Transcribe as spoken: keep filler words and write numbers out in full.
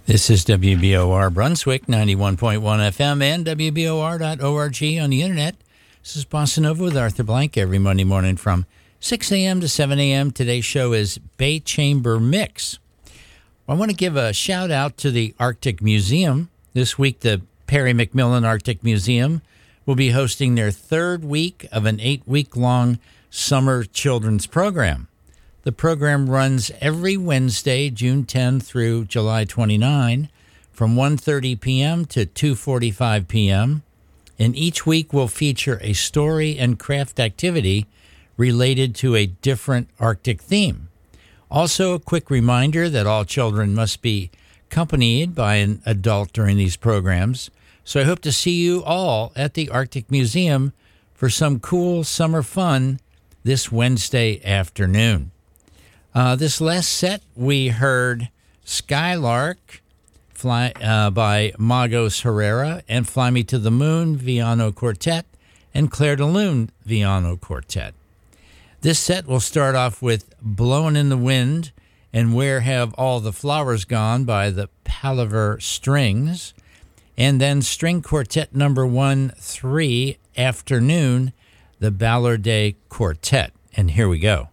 This is W B O R Brunswick, ninety-one point one F M and W B O R dot org on the internet. This is Bossa Nova with Arthur Blank every Monday morning from six a.m. to seven a.m. Today's show is Bay Chamber Mix. I want to give a shout out to the Arctic Museum. This week, the Perry McMillan Arctic Museum will be hosting their third week of an eight-week-long summer children's program. The program runs every Wednesday, June tenth through July twenty-ninth, from one thirty p.m. to two forty-five p.m., and each week will feature a story and craft activity related to a different Arctic theme. Also, a quick reminder that all children must be accompanied by an adult during these programs, so I hope to see you all at the Arctic Museum for some cool summer fun this Wednesday afternoon. Uh, this last set, we heard Skylark fly, uh, by Magos Herrera and Fly Me to the Moon, Viano Quartet, and Claire de Lune, Viano Quartet. This set will start off with Blowin' in the Wind and Where Have All the Flowers Gone by the Palaver Strings, and then String Quartet number one, three, Afternoon, the Ballarday Quartet. And here we go.